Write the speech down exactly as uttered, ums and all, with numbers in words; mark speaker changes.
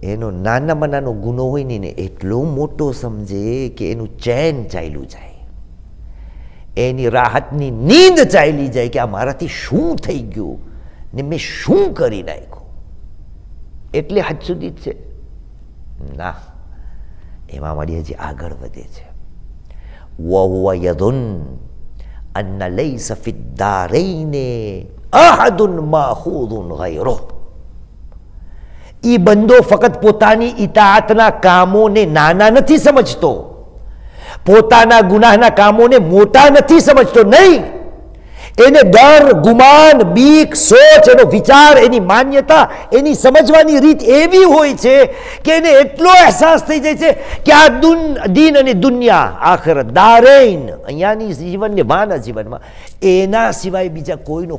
Speaker 1: એનો નાનામાં નાનો ગુનો હોય ને એને એટલો મોટો સમજે કે એનું ચેન ચાલ્યું જાય, એની રાહતની નીંદ ચાલી જાય કે આ મારાથી શું થઈ ગયું ને મેં શું કરી નાખ્યું. એટલે હદ સુધી જ છે ના, એમાં મારી હજી આગળ વધે છે. વહુવ યદુન અન્ન લૈસ ફિ દારૈને અહદુન માખૂદુન ગયરુહ. ઈ બંદો ફક્ત પોતાની ઇતાઅતના કામોને નાના નથી સમજતો, પોતાના ગુનાહના કામોને મોટા નથી સમજતો. નહીં, એને ડર, ગુમાન, બીક, સોચ, એનો વિચાર, એની માન્યતા, એની સમજવાની રીત એવી હોય છે કે એને એટલો અહેસાસ થઈ જાય છે કે આ દુન દીન અને દુનિયા આખિરત દારેન, અહીંયાની જીવન ને વાના જીવનમાં એના સિવાય બીજા કોઈનો